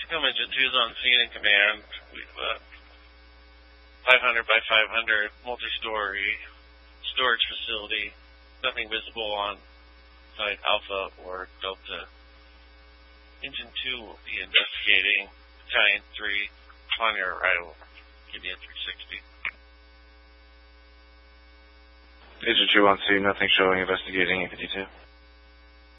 Come Engine 2 is on scene and command. We've 500 by 500 multi-story storage facility. Nothing visible on site Alpha or Delta. Engine 2 will be investigating Battalion 3 upon your arrival. Gideon 360. Engine 2 on scene, nothing showing, investigating 852.